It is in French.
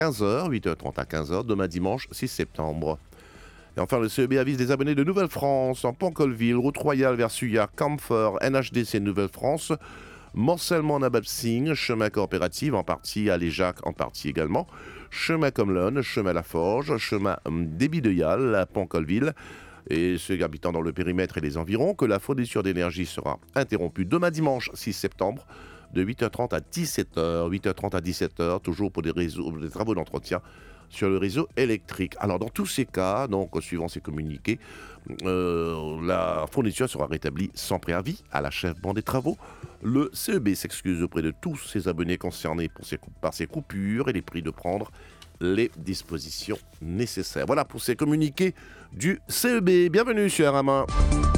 15h, 8h30 à 15h, demain dimanche 6 septembre. Et enfin, le CEB avise les abonnés de Nouvelle-France, en Pont-Colville, Route Royale vers Suyac, Camphor, NHDC Nouvelle-France, Morcellement en Abab-Signe, chemin coopérative, en partie à Léjac, en partie également, chemin Comlone, chemin Laforge, chemin Débit de Yal, à Pont-Colville, et ceux habitant dans le périmètre et les environs, que la fourniture d'énergie sera interrompue demain dimanche 6 septembre, de 8h30 à 17h, 8h30 à 17h, toujours pour des travaux d'entretien sur le réseau électrique. Alors dans tous ces cas, donc suivant ces communiqués, la fourniture sera rétablie sans préavis à l'achèvement des travaux. Le CEB s'excuse auprès de tous ses abonnés concernés par ces coupures et les prie de prendre les dispositions nécessaires. Voilà pour ces communiqués du CEB. Bienvenue sur RMA.